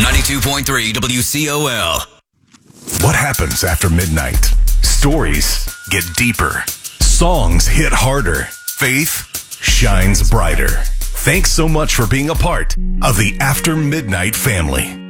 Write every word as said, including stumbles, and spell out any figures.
ninety-two point three W C O L. What happens after midnight? Stories get deeper. Songs hit harder. Faith shines brighter. Thanks so much for being a part of the After Midnight family.